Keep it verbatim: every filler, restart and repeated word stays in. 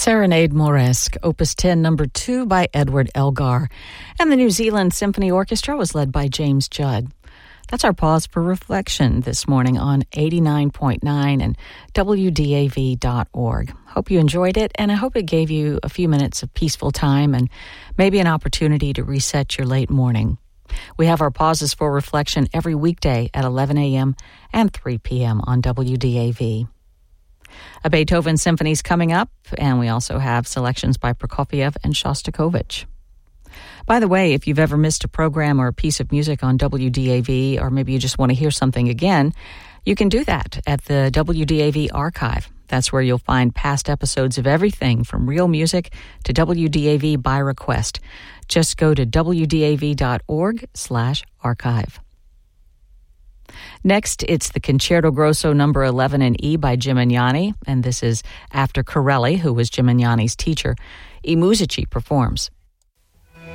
Serenade Mauresque, Opus ten, number two by Edward Elgar. And the New Zealand Symphony Orchestra was led by James Judd. That's our pause for reflection this morning on eighty-nine point nine and W D A V dot org. Hope you enjoyed it, and I hope it gave you a few minutes of peaceful time and maybe an opportunity to reset your late morning. We have our pauses for reflection every weekday at eleven a.m. and three p.m. on W D A V. A Beethoven symphony's coming up, and we also have selections by Prokofiev and Shostakovich. By the way, if you've ever missed a program or a piece of music on W D A V, or maybe you just want to hear something again, you can do that at the W D A V archive. That's where you'll find past episodes of everything from real music to W D A V by request. Just go to W D A V dot org slash archive. Next, it's the Concerto Grosso number eleven in E by Gimignani, and this is after Corelli, who was Gimignani's teacher. I Musici performs